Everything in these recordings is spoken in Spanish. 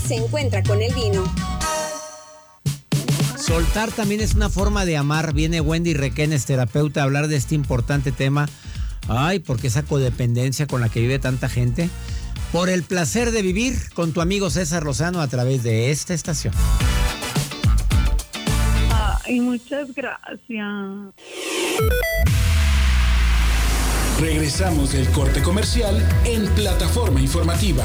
se encuentra con el vino. Soltar también es una forma de amar. Viene Wendy Requenes, terapeuta, a hablar de este importante tema. Ay, porque esa codependencia con la que vive tanta gente. Por el placer de vivir con tu amigo César Lozano a través de esta estación. Ay, muchas gracias. Regresamos del corte comercial en Plataforma Informativa.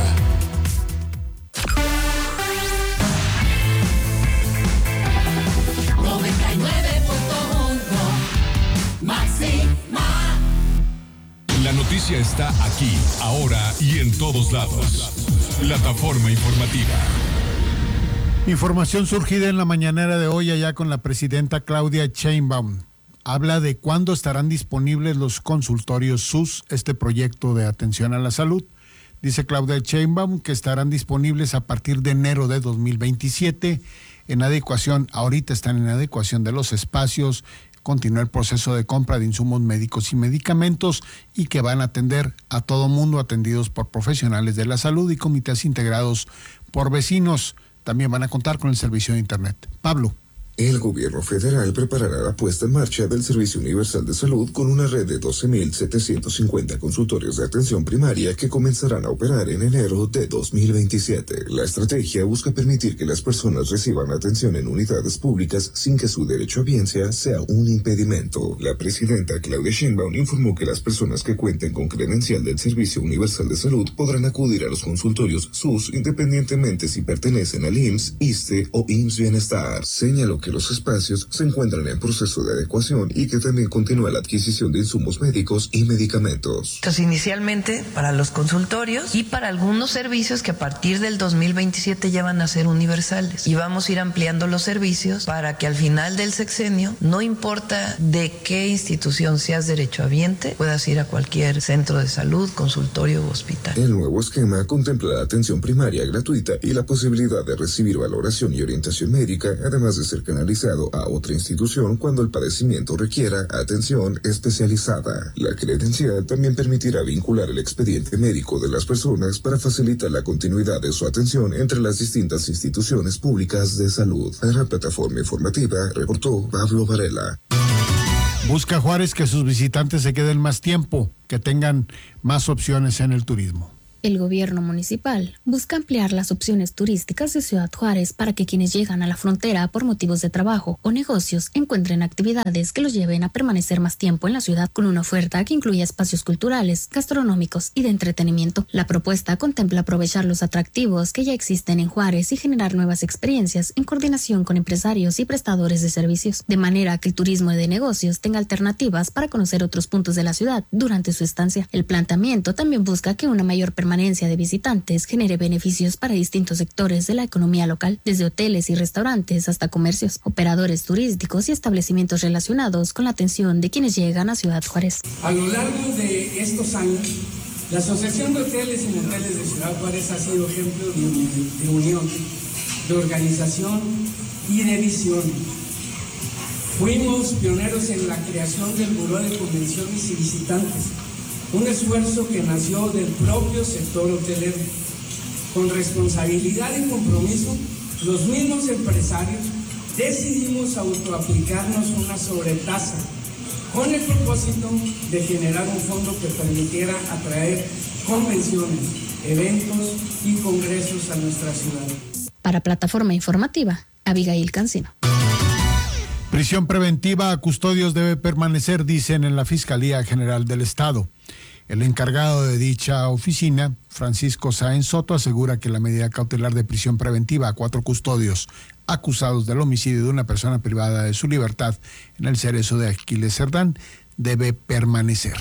La noticia está aquí, ahora y en todos lados. Plataforma Informativa. Información surgida en la mañanera de hoy allá con la presidenta Claudia Sheinbaum. Habla de cuándo estarán disponibles los consultorios SUS, este proyecto de atención a la salud. Dice Claudia Sheinbaum que estarán disponibles a partir de enero de 2027 en adecuación, ahorita están en adecuación de los espacios, continúa el proceso de compra de insumos médicos y medicamentos y que van a atender a todo mundo, atendidos por profesionales de la salud y comités integrados por vecinos. También van a contar con el servicio de internet. Pablo. El gobierno federal preparará la puesta en marcha del Servicio Universal de Salud con una red de 12.750 consultorios de atención primaria que comenzarán a operar en enero de 2027. La estrategia busca permitir que las personas reciban atención en unidades públicas sin que su derecho a biencia sea un impedimento. La presidenta Claudia Sheinbaum informó que las personas que cuenten con credencial del Servicio Universal de Salud podrán acudir a los consultorios SUS independientemente si pertenecen al IMSS, ISSSTE o IMSS Bienestar. Señaló que los espacios se encuentran en proceso de adecuación y que también continúa la adquisición de insumos médicos y medicamentos. Entonces, inicialmente para los consultorios y para algunos servicios que a partir del 2027 ya van a ser universales. Y vamos a ir ampliando los servicios para que al final del sexenio, no importa de qué institución seas derechohabiente, puedas ir a cualquier centro de salud, consultorio u hospital. El nuevo esquema contempla la atención primaria gratuita y la posibilidad de recibir valoración y orientación médica, además de ser canalizado a otra institución cuando el padecimiento requiera atención especializada. La credencial también permitirá vincular el expediente médico de las personas para facilitar la continuidad de su atención entre las distintas instituciones públicas de salud. Para la Plataforma Informativa, reportó Pablo Varela. Busca Juárez que sus visitantes se queden más tiempo, que tengan más opciones en el turismo. El gobierno municipal busca ampliar las opciones turísticas de Ciudad Juárez para que quienes llegan a la frontera por motivos de trabajo o negocios encuentren actividades que los lleven a permanecer más tiempo en la ciudad con una oferta que incluya espacios culturales, gastronómicos y de entretenimiento. La propuesta contempla aprovechar los atractivos que ya existen en Juárez y generar nuevas experiencias en coordinación con empresarios y prestadores de servicios, de manera que el turismo de negocios tenga alternativas para conocer otros puntos de la ciudad durante su estancia. El planteamiento también busca que una mayor permanencia de visitantes genere beneficios para distintos sectores de la economía local, desde hoteles y restaurantes hasta comercios, operadores turísticos y establecimientos relacionados con la atención de quienes llegan a Ciudad Juárez. A lo largo de estos años, la Asociación de Hoteles y Moteles de Ciudad Juárez ha sido ejemplo de unión, de organización y de visión. Fuimos pioneros en la creación del Buró de Convenciones y Visitantes, un esfuerzo que nació del propio sector hotelero. Con responsabilidad y compromiso, los mismos empresarios decidimos autoaplicarnos una sobretasa con el propósito de generar un fondo que permitiera atraer convenciones, eventos y congresos a nuestra ciudad. Para Plataforma Informativa, Abigail Cancino. Prisión preventiva a custodios debe permanecer, dicen en la Fiscalía General del Estado. El encargado de dicha oficina, Francisco Sáenz Soto, asegura que la medida cautelar de prisión preventiva a 4 custodios acusados del homicidio de una persona privada de su libertad en el Cerezo de Aquiles Cerdán debe permanecer.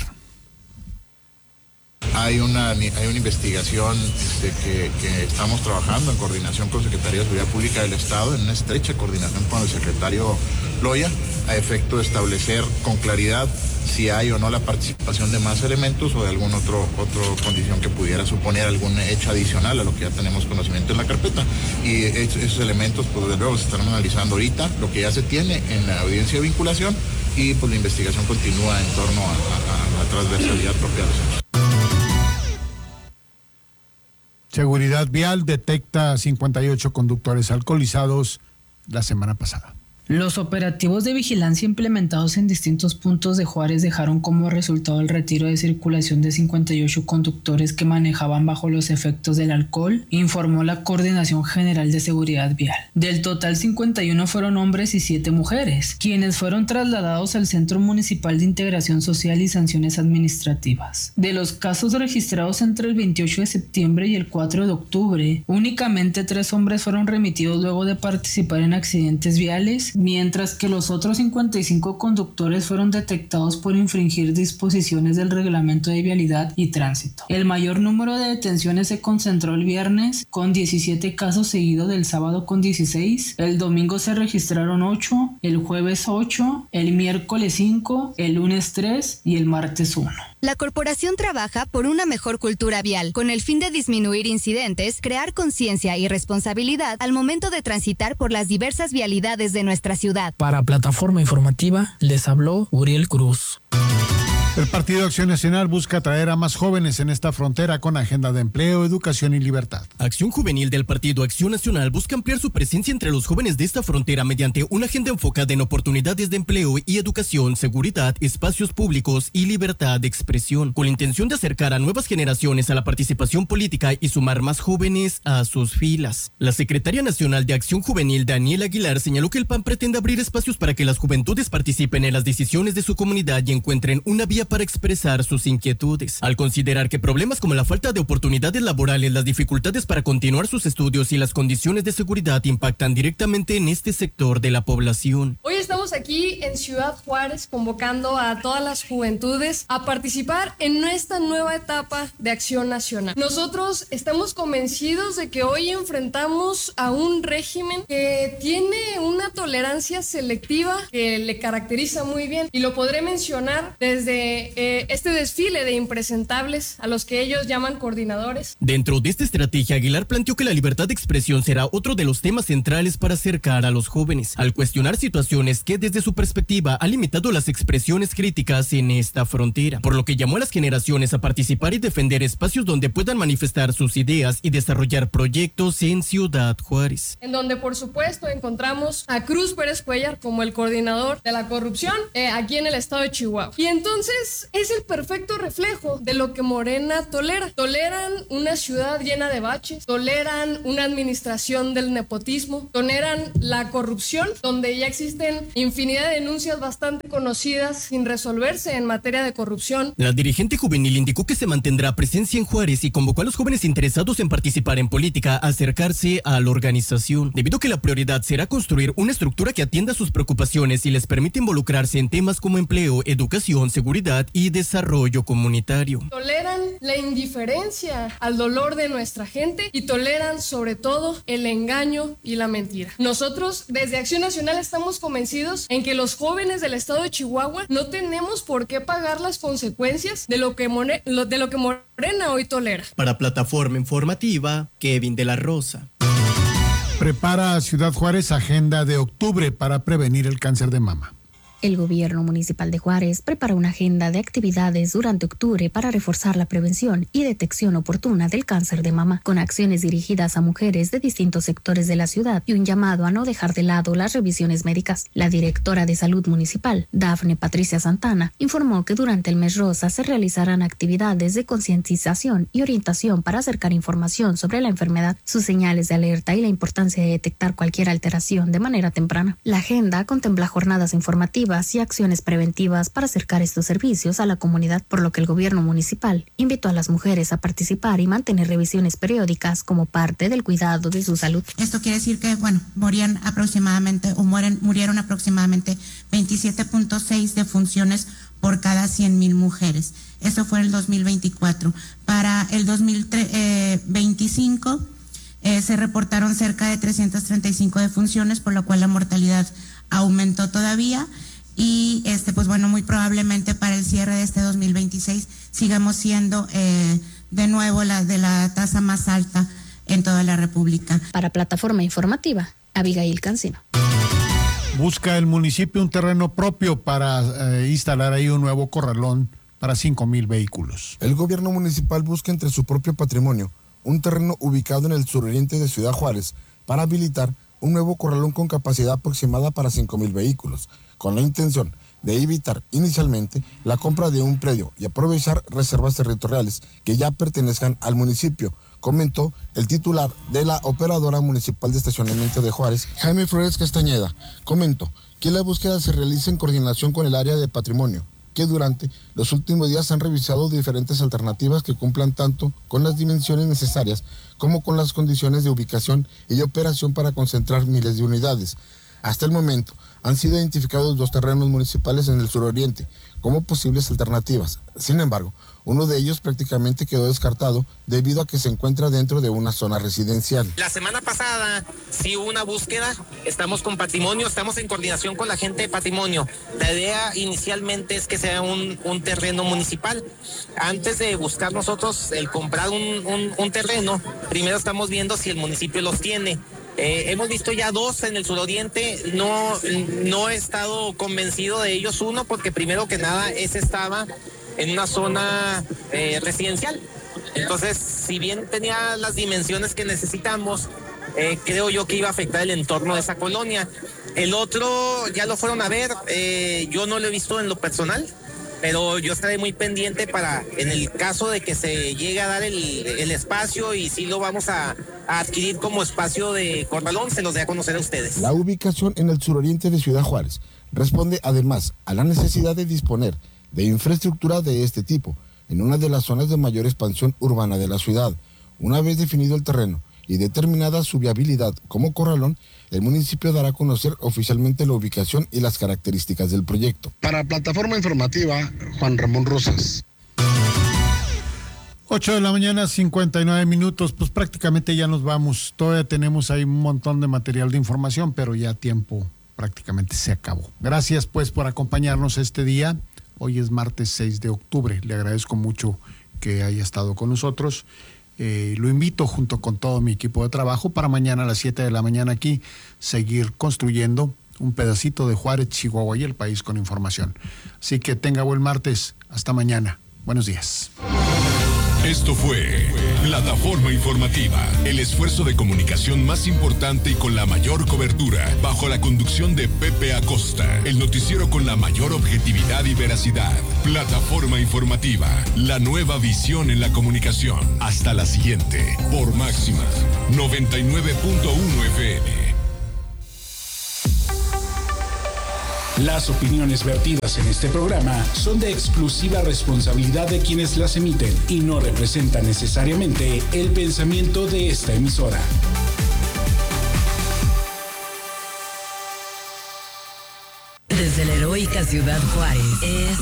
Hay una investigación que estamos trabajando en coordinación con Secretaría de Seguridad Pública del Estado, en una estrecha coordinación con el secretario Loya, a efecto de establecer con claridad si hay o no la participación de más elementos o de alguna otra condición que pudiera suponer algún hecho adicional a lo que ya tenemos conocimiento en la carpeta. Y esos elementos, pues desde luego, se están analizando ahorita, lo que ya se tiene en la audiencia de vinculación, y pues la investigación continúa en torno a la transversalidad propia de los hechos. Seguridad Vial detecta 58 conductores alcoholizados la semana pasada. Los operativos de vigilancia implementados en distintos puntos de Juárez dejaron como resultado el retiro de circulación de 58 conductores que manejaban bajo los efectos del alcohol, informó la Coordinación General de Seguridad Vial. Del total, 51 fueron hombres y 7 mujeres, quienes fueron trasladados al Centro Municipal de Integración Social y Sanciones Administrativas. De los casos registrados entre el 28 de septiembre y el 4 de octubre, únicamente 3 hombres fueron remitidos luego de participar en accidentes viales, mientras que los otros 55 conductores fueron detectados por infringir disposiciones del Reglamento de Vialidad y Tránsito. El mayor número de detenciones se concentró el viernes, con 17 casos, seguido del sábado con 16, el domingo se registraron 8, el jueves 8, el miércoles 5, el lunes 3 y el martes 1. La corporación trabaja por una mejor cultura vial, con el fin de disminuir incidentes, crear conciencia y responsabilidad al momento de transitar por las diversas vialidades de nuestra ciudad. Para Plataforma Informativa, les habló Uriel Cruz. El Partido Acción Nacional busca atraer a más jóvenes en esta frontera con agenda de empleo, educación y libertad. Acción Juvenil del Partido Acción Nacional busca ampliar su presencia entre los jóvenes de esta frontera mediante una agenda enfocada en oportunidades de empleo y educación, seguridad, espacios públicos y libertad de expresión, con la intención de acercar a nuevas generaciones a la participación política y sumar más jóvenes a sus filas. La secretaria nacional de Acción Juvenil, Daniela Aguilar, señaló que el PAN pretende abrir espacios para que las juventudes participen en las decisiones de su comunidad y encuentren una vía para expresar sus inquietudes, al considerar que problemas como la falta de oportunidades laborales, las dificultades para continuar sus estudios y las condiciones de seguridad impactan directamente en este sector de la población. Hoy estamos aquí en Ciudad Juárez convocando a todas las juventudes a participar en esta nueva etapa de Acción Nacional. Nosotros estamos convencidos de que hoy enfrentamos a un régimen que tiene una tolerancia selectiva que le caracteriza muy bien, y lo podré mencionar desde este desfile de impresentables a los que ellos llaman coordinadores. Dentro de esta estrategia, Aguilar planteó que la libertad de expresión será otro de los temas centrales para acercar a los jóvenes, al cuestionar situaciones que desde su perspectiva han limitado las expresiones críticas en esta frontera, por lo que llamó a las generaciones a participar y defender espacios donde puedan manifestar sus ideas y desarrollar proyectos en Ciudad Juárez. En donde, por supuesto, encontramos a Cruz Pérez Cuellar como el coordinador de la corrupción aquí en el estado de Chihuahua. Y entonces es el perfecto reflejo de lo que Morena tolera. Toleran una ciudad llena de baches, toleran una administración del nepotismo, toleran la corrupción, donde ya existen infinidad de denuncias bastante conocidas sin resolverse en materia de corrupción. La dirigente juvenil indicó que se mantendrá presencia en Juárez y convocó a los jóvenes interesados en participar en política a acercarse a la organización, debido a que la prioridad será construir una estructura que atienda sus preocupaciones y les permite involucrarse en temas como empleo, educación, seguridad y desarrollo comunitario. Toleran la indiferencia al dolor de nuestra gente y toleran sobre todo el engaño y la mentira. Nosotros desde Acción Nacional estamos convencidos en que los jóvenes del estado de Chihuahua no tenemos por qué pagar las consecuencias de lo que Morena hoy tolera. Para Plataforma Informativa, Kevin de la Rosa. Prepara Ciudad Juárez agenda de octubre para prevenir el cáncer de mama. El gobierno municipal de Juárez prepara una agenda de actividades durante octubre para reforzar la prevención y detección oportuna del cáncer de mama, con acciones dirigidas a mujeres de distintos sectores de la ciudad y un llamado a no dejar de lado las revisiones médicas. La directora de Salud Municipal, Dafne Patricia Santana, informó que durante el mes rosa se realizarán actividades de concientización y orientación para acercar información sobre la enfermedad, sus señales de alerta y la importancia de detectar cualquier alteración de manera temprana. La agenda contempla jornadas informativas y acciones preventivas para acercar estos servicios a la comunidad, por lo que el gobierno municipal invitó a las mujeres a participar y mantener revisiones periódicas como parte del cuidado de su salud. Esto quiere decir que, murieron aproximadamente 27.6 defunciones por cada 100,000 mujeres. Eso fue en el 2024. Para el 2025 se reportaron cerca de 335 defunciones, por lo cual la mortalidad aumentó todavía. Y muy probablemente para el cierre de este 2026 sigamos siendo de nuevo la de la tasa más alta en toda la República. Para Plataforma Informativa, Abigail Cancino. Busca el municipio un terreno propio para instalar ahí un nuevo corralón para 5,000 vehículos. El gobierno municipal busca entre su propio patrimonio un terreno ubicado en el suroriente de Ciudad Juárez para habilitar un nuevo corralón con capacidad aproximada para 5,000 vehículos, con la intención de evitar inicialmente la compra de un predio y aprovechar reservas territoriales que ya pertenezcan al municipio, comentó el titular de la Operadora Municipal de Estacionamiento de Juárez, Jaime Flores Castañeda. Comentó que la búsqueda se realiza en coordinación con el área de patrimonio, que durante los últimos días han revisado diferentes alternativas que cumplan tanto con las dimensiones necesarias como con las condiciones de ubicación y de operación para concentrar miles de unidades. Hasta el momento han sido identificados 2 terrenos municipales en el suroriente como posibles alternativas. Sin embargo, uno de ellos prácticamente quedó descartado debido a que se encuentra dentro de una zona residencial. La semana pasada sí hubo una búsqueda, estamos con patrimonio, estamos en coordinación con la gente de patrimonio. La idea inicialmente es que sea un terreno municipal. Antes de buscar nosotros el comprar un terreno, primero estamos viendo si el municipio los tiene. Hemos visto ya 2 en el suroriente, no he estado convencido de ellos. Uno, porque primero que nada ese estaba en una zona residencial. Entonces, si bien tenía las dimensiones que necesitamos, creo yo que iba a afectar el entorno de esa colonia. El otro ya lo fueron a ver, yo no lo he visto en lo personal, pero yo estaré muy pendiente para, en el caso de que se llegue a dar el espacio y si lo vamos a adquirir como espacio de corralón, se los dé a conocer a ustedes. La ubicación en el suroriente de Ciudad Juárez responde además a la necesidad de disponer de infraestructura de este tipo en una de las zonas de mayor expansión urbana de la ciudad. Una vez definido el terreno y determinada su viabilidad como corralón, el municipio dará a conocer oficialmente la ubicación y las características del proyecto. Para Plataforma Informativa, Juan Ramón Rosas. 8 de la mañana, 59 minutos, pues prácticamente ya nos vamos. Todavía tenemos ahí un montón de material de información, pero ya tiempo prácticamente se acabó. Gracias pues por acompañarnos este día. Hoy es martes 6 de octubre. Le agradezco mucho que haya estado con nosotros. Lo invito junto con todo mi equipo de trabajo para mañana a las 7 de la mañana aquí seguir construyendo un pedacito de Juárez, Chihuahua y el país con información. Así que tenga buen martes. Hasta mañana. Buenos días. Esto fue Plataforma Informativa, el esfuerzo de comunicación más importante y con la mayor cobertura, bajo la conducción de Pepe Acosta, el noticiero con la mayor objetividad y veracidad. Plataforma Informativa, la nueva visión en la comunicación. Hasta la siguiente, por Máxima 99.1 FM. Las opiniones vertidas en este programa son de exclusiva responsabilidad de quienes las emiten y no representan necesariamente el pensamiento de esta emisora. Desde la heroica Ciudad Juárez es